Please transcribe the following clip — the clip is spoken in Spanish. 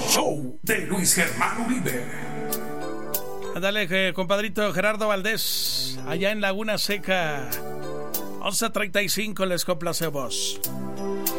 show de Luis Germán Uribe. Dale, compadrito Gerardo Valdés, allá en Laguna Seca. 11:35 les complacemos.